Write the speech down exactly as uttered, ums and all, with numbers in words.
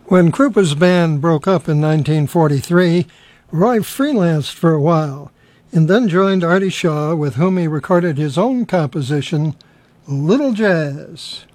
When Krupa's band broke up in nineteen forty-three, Roy freelanced for a while and then joined Artie Shaw, with whom he recorded his own composition, Little Jazz.